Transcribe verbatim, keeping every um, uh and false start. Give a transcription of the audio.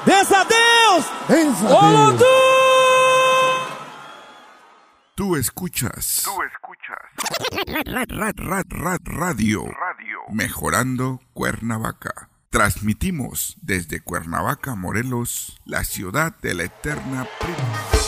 Bença a Deus! Bença a Olodum! Deus! Tú escuchas. Tú escuchas. Rad, rad, rad, rad, radio. Radio. Mejorando Cuernavaca. Transmitimos desde Cuernavaca, Morelos, la ciudad de la eterna primavera.